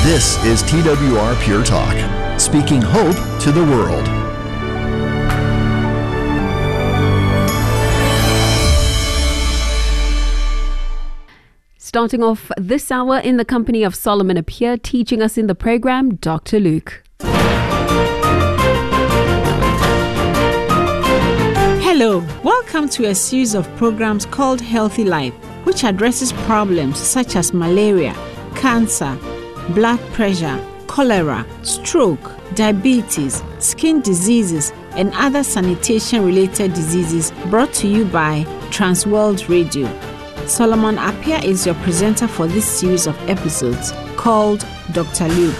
This is TWR Pure Talk, speaking hope to the world. Starting off this hour in the company of Solomon Appiah, teaching us in the program, Dr. Luke. Hello, welcome to a series of programs called Healthy Life, which addresses problems such as malaria, cancer, blood pressure, cholera, stroke, diabetes, skin diseases, and other sanitation-related diseases, brought to you by Transworld Radio. Solomon Appiah is your presenter for this series of episodes called Dr. Luke.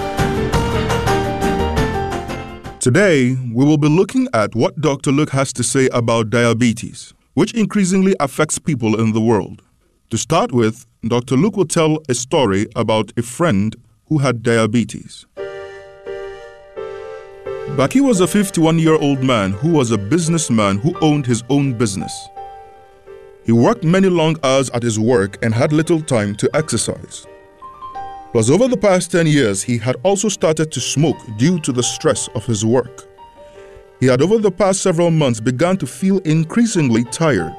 Today, we will be looking at what Dr. Luke has to say about diabetes, which increasingly affects people in the world. To start with, Dr. Luke will tell a story about a friend who had diabetes. Baki was a 51-year-old man who was a businessman who owned his own business. He worked many long hours at his work and had little time to exercise. Plus, over the past 10 years, he had also started to smoke due to the stress of his work. He had over the past several months begun to feel increasingly tired.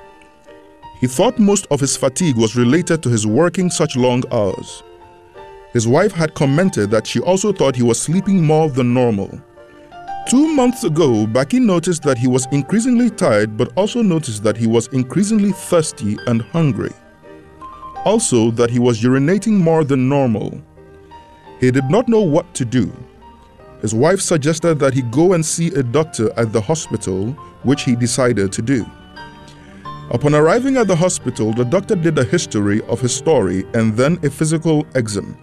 He thought most of his fatigue was related to his working such long hours. His wife had commented that she also thought he was sleeping more than normal. 2 months ago, Baki noticed that he was increasingly tired, but also noticed that he was increasingly thirsty and hungry. Also, that he was urinating more than normal. He did not know what to do. His wife suggested that he go and see a doctor at the hospital, which he decided to do. Upon arriving at the hospital, the doctor did a history of his story and then a physical exam.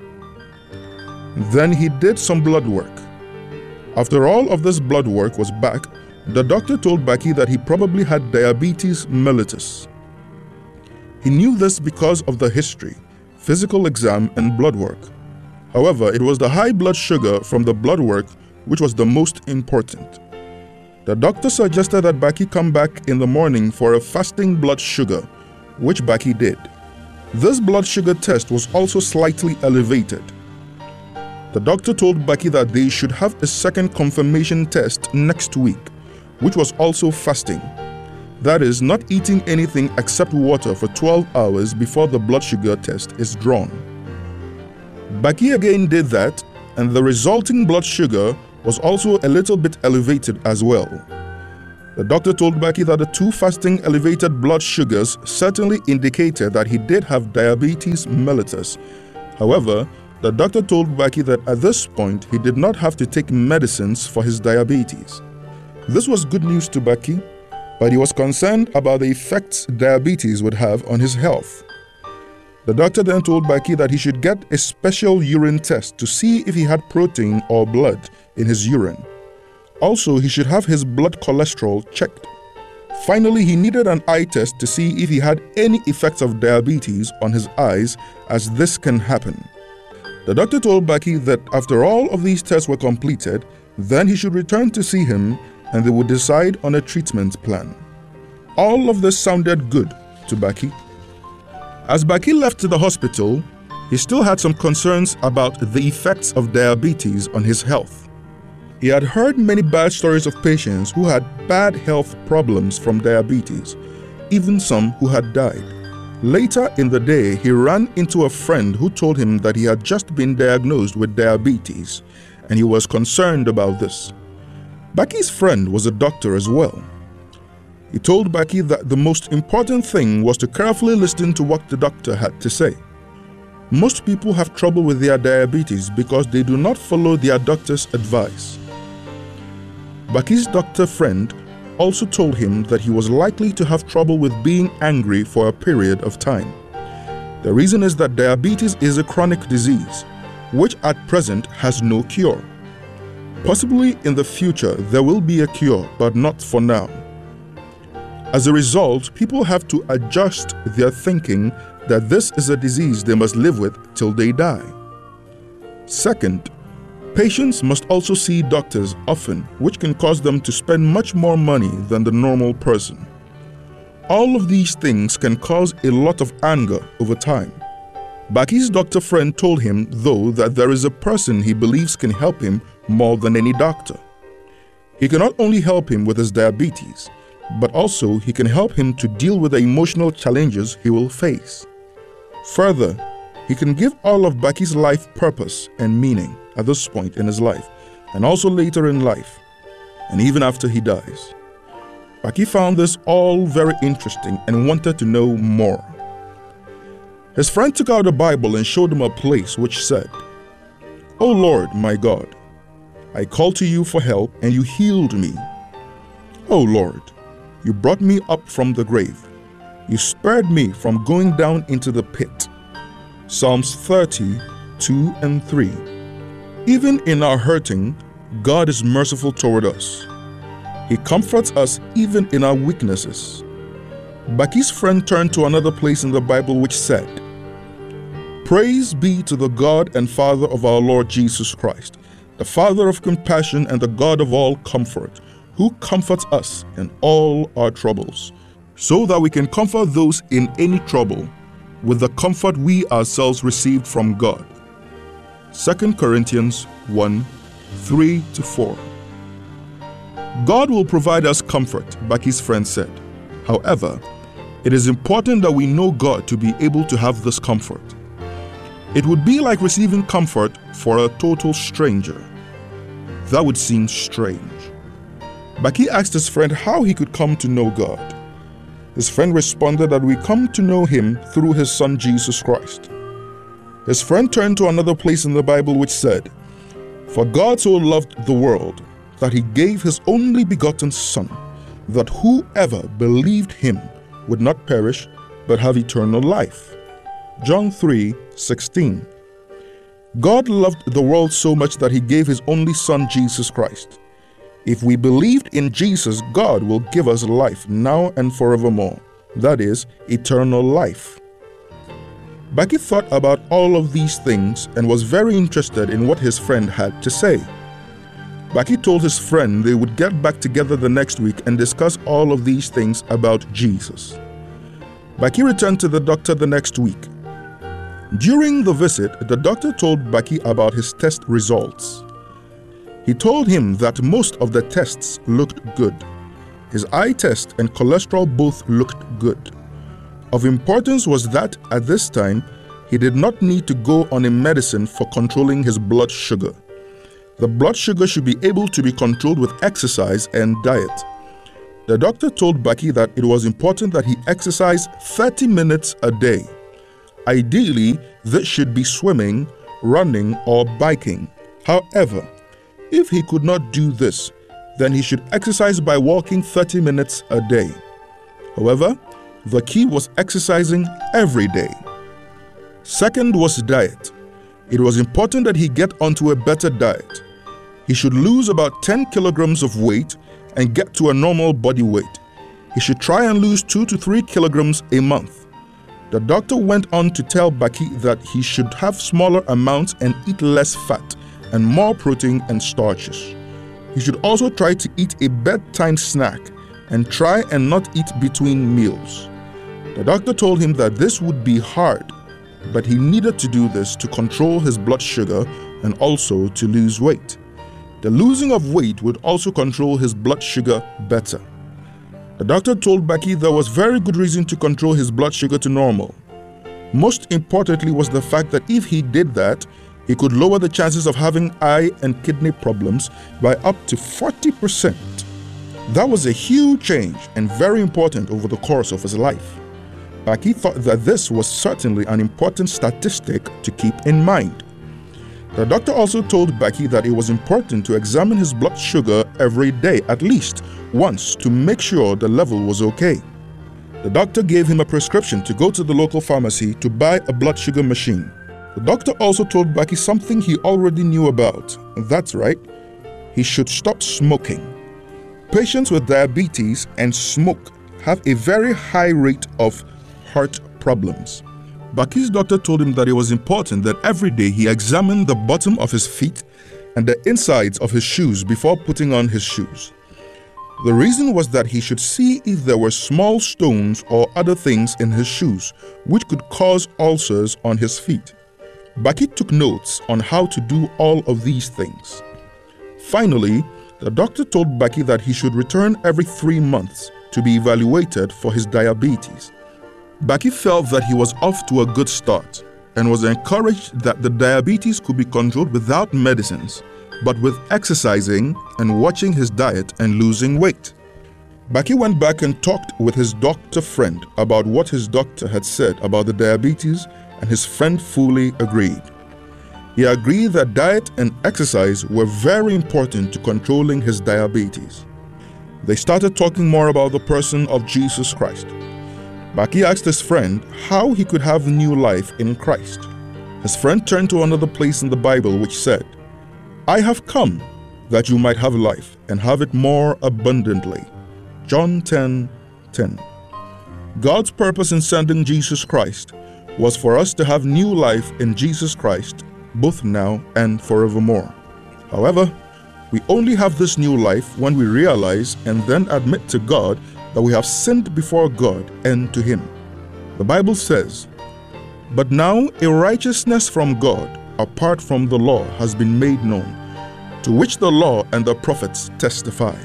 Then he did some blood work. After all of this blood work was back, the doctor told Baki that he probably had diabetes mellitus. He knew this because of the history, physical exam, and blood work. However, it was the high blood sugar from the blood work which was the most important. The doctor suggested that Baki come back in the morning for a fasting blood sugar, which Baki did. This blood sugar test was also slightly elevated. The doctor told Baki that they should have a second confirmation test next week, which was also fasting. That is, not eating anything except water for 12 hours before the blood sugar test is drawn. Baki again did that, and the resulting blood sugar was also a little bit elevated as well. The doctor told Baki that the two fasting elevated blood sugars certainly indicated that he did have diabetes mellitus. However, the doctor told Baki that at this point he did not have to take medicines for his diabetes. This was good news to Baki, but he was concerned about the effects diabetes would have on his health. The doctor then told Baki that he should get a special urine test to see if he had protein or blood in his urine. Also, he should have his blood cholesterol checked. Finally, he needed an eye test to see if he had any effects of diabetes on his eyes, as this can happen. The doctor told Baki that after all of these tests were completed, then he should return to see him and they would decide on a treatment plan. All of this sounded good to Baki. As Baki left the hospital, he still had some concerns about the effects of diabetes on his health. He had heard many bad stories of patients who had bad health problems from diabetes, even some who had died. Later in the day, he ran into a friend who told him that he had just been diagnosed with diabetes, and he was concerned about this. Baki's friend was a doctor as well. He told Baki that the most important thing was to carefully listen to what the doctor had to say. Most people have trouble with their diabetes because they do not follow their doctor's advice. Baki's doctor friend also told him that he was likely to have trouble with being angry for a period of time. The reason is that diabetes is a chronic disease, which at present has no cure. Possibly in the future there will be a cure, but not for now. As a result, people have to adjust their thinking that this is a disease they must live with till they die. Second, patients must also see doctors often, which can cause them to spend much more money than the normal person. All of these things can cause a lot of anger over time. Baki's doctor friend told him, though, that there is a person he believes can help him more than any doctor. He can not only help him with his diabetes, but also he can help him to deal with the emotional challenges he will face. Further, he can give all of Baki's life purpose and meaning at this point in his life, and also later in life, and even after he dies. Baki found this all very interesting and wanted to know more. His friend took out a Bible and showed him a place which said, "O Lord, my God, I called to you for help and you healed me. O Lord, you brought me up from the grave. You spared me from going down into the pit." Psalms 30, 2 and 3. Even in our hurting, God is merciful toward us. He comforts us even in our weaknesses. Baki's friend turned to another place in the Bible which said, "Praise be to the God and Father of our Lord Jesus Christ, the Father of compassion and the God of all comfort, who comforts us in all our troubles, so that we can comfort those in any trouble with the comfort we ourselves received from God." 2 Corinthians 1, 3-4. God will provide us comfort, Baki's friend said. However, it is important that we know God to be able to have this comfort. It would be like receiving comfort for a total stranger. That would seem strange. Baki asked his friend how he could come to know God. His friend responded that we come to know him through his son Jesus Christ. His friend turned to another place in the Bible which said, "For God so loved the world that he gave his only begotten Son, that whoever believed him would not perish but have eternal life." John 3:16. God loved the world so much that he gave his only Son, Jesus Christ. If we believed in Jesus, God will give us life now and forevermore. That is, eternal life. Baki thought about all of these things and was very interested in what his friend had to say. Baki told his friend they would get back together the next week and discuss all of these things about Jesus. Baki returned to the doctor the next week. During the visit, the doctor told Baki about his test results. He told him that most of the tests looked good. His eye test and cholesterol both looked good. Of importance was that at this time, he did not need to go on a medicine for controlling his blood sugar. The blood sugar should be able to be controlled with exercise and diet. The doctor told Baki that it was important that he exercise 30 minutes a day. Ideally, this should be swimming, running, or biking. However, if he could not do this, then he should exercise by walking 30 minutes a day. However, the key was exercising every day. Second was diet. It was important that he get onto a better diet. He should lose about 10 kilograms of weight and get to a normal body weight. He should try and lose 2 to 3 kilograms a month. The doctor went on to tell Baki that he should have smaller amounts and eat less fat and more protein and starches. He should also try to eat a bedtime snack and try and not eat between meals. The doctor told him that this would be hard, but he needed to do this to control his blood sugar and also to lose weight. The losing of weight would also control his blood sugar better. The doctor told Baki there was very good reason to control his blood sugar to normal. Most importantly was the fact that if he did that, he could lower the chances of having eye and kidney problems by up to 40%. That was a huge change and very important over the course of his life. Baki thought that this was certainly an important statistic to keep in mind. The doctor also told Baki that it was important to examine his blood sugar every day, at least once, to make sure the level was okay. The doctor gave him a prescription to go to the local pharmacy to buy a blood sugar machine. The doctor also told Baki something he already knew about. That's right, he should stop smoking. Patients with diabetes and smoke have a very high rate of heart problems. Baki's doctor told him that it was important that every day he examined the bottom of his feet and the insides of his shoes before putting on his shoes. The reason was that he should see if there were small stones or other things in his shoes which could cause ulcers on his feet. Baki took notes on how to do all of these things. Finally, the doctor told Baki that he should return every 3 months to be evaluated for his diabetes. Baki felt that he was off to a good start and was encouraged that the diabetes could be controlled without medicines, but with exercising and watching his diet and losing weight. Baki went back and talked with his doctor friend about what his doctor had said about the diabetes, and his friend fully agreed. He agreed that diet and exercise were very important to controlling his diabetes. They started talking more about the person of Jesus Christ. Baki asked his friend how he could have new life in Christ. His friend turned to another place in the Bible which said, "I have come that you might have life and have it more abundantly." John 10:10. God's purpose in sending Jesus Christ was for us to have new life in Jesus Christ, both now and forevermore. However, we only have this new life when we realize and then admit to God that we have sinned before God and to Him. The Bible says, "But now a righteousness from God, apart from the law, has been made known, to which the law and the prophets testify."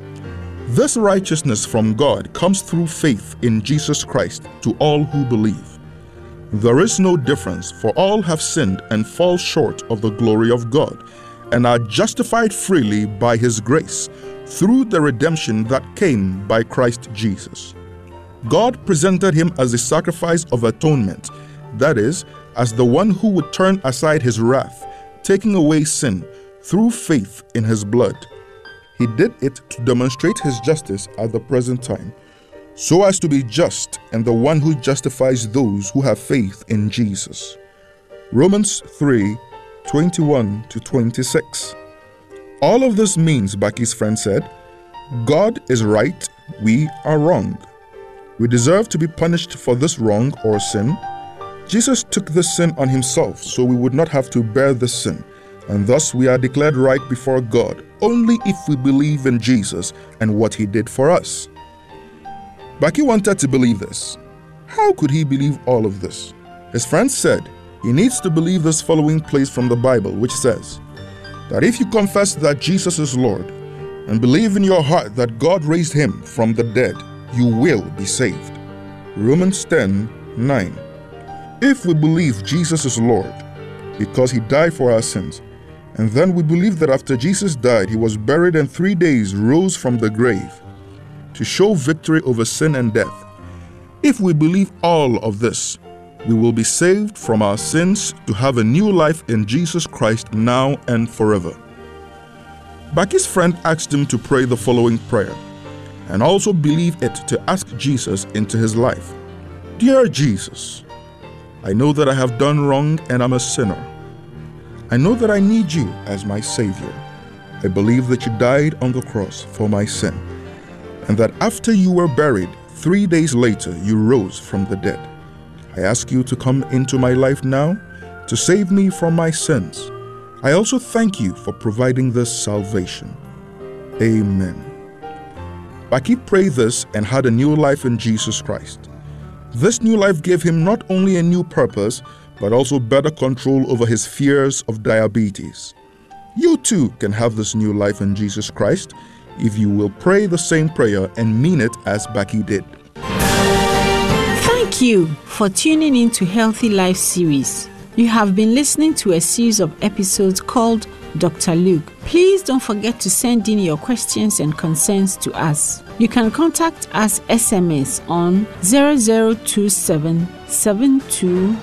This righteousness from God comes through faith in Jesus Christ to all who believe. There is no difference, for all have sinned and fall short of the glory of God, and are justified freely by His grace, through the redemption that came by Christ Jesus. God presented Him as a sacrifice of atonement, that is, as the one who would turn aside His wrath, taking away sin, through faith in His blood. He did it to demonstrate His justice at the present time, so as to be just and the one who justifies those who have faith in Jesus. Romans 3:21-26. All of this means, Baki's friend said, God is right, we are wrong. We deserve to be punished for this wrong or sin. Jesus took this sin on Himself so we would not have to bear this sin, and thus we are declared right before God only if we believe in Jesus and what He did for us. Baki wanted to believe this. How could he believe all of this? His friend said he needs to believe this following place from the Bible, which says that if you confess that Jesus is Lord and believe in your heart that God raised Him from the dead, you will be saved. Romans 10:9. If we believe Jesus is Lord because He died for our sins, and then we believe that after Jesus died, He was buried and 3 days rose from the grave to show victory over sin and death. If we believe all of this, we will be saved from our sins to have a new life in Jesus Christ now and forever. Baki's friend asked him to pray the following prayer, and also believe it to ask Jesus into his life. Dear Jesus, I know that I have done wrong and I'm a sinner. I know that I need You as my Savior. I believe that You died on the cross for my sin, and that after You were buried, 3 days later You rose from the dead. I ask You to come into my life now to save me from my sins. I also thank You for providing this salvation. Amen. Baki prayed this and had a new life in Jesus Christ. This new life gave him not only a new purpose, but also better control over his fears of diabetes. You too can have this new life in Jesus Christ if you will pray the same prayer and mean it as Baki did. Thank you for tuning in to Healthy Life series. You have been listening to a series of episodes called Dr. Luke. Please don't forget to send in your questions and concerns to us. You can contact us SMS on 0027 72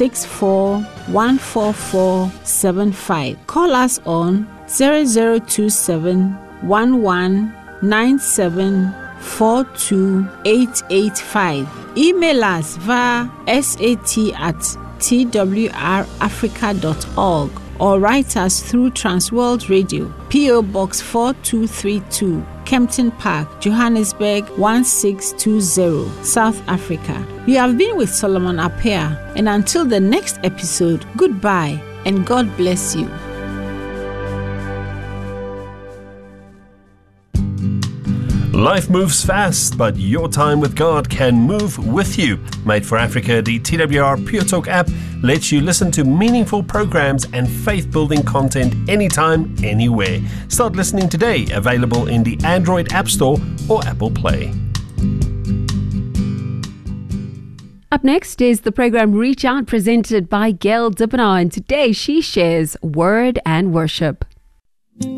64-14475. Call us on 0027 119742-885. Email us via sat@twrafrica.org or write us through Transworld Radio, P.O. Box 4232, Kempton Park, Johannesburg 1620, South Africa. You have been with Solomon Appiah, and until the next episode, goodbye and God bless you. Life moves fast, but your time with God can move with you. Made for Africa, the TWR Pure Talk app lets you listen to meaningful programs and faith-building content anytime, anywhere. Start listening today, available in the Android App Store or Apple Play. Up next is the program Reach Out, presented by Gail Dippenaar, and today she shares Word and Worship.